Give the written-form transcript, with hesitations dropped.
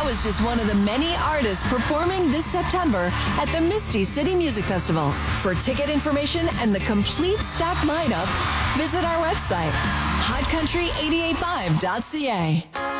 That was just one of the many artists performing this September at the Misty City Music Festival. For ticket information and the complete stacked lineup, visit our website, hotcountry885.ca.